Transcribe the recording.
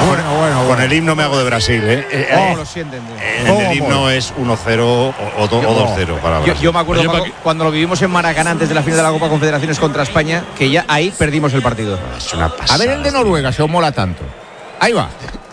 Con el himno me hago de Brasil, ¿Cómo lo sienten? El himno es 1-0 o 2-0 para Brasil. Yo me acuerdo cuando lo vivimos en Maracaná antes de la final de la Copa Confederaciones contra España, que ya ahí perdimos el partido. Es una pasada. A ver el de Noruega, se os mola tanto. Ahí va.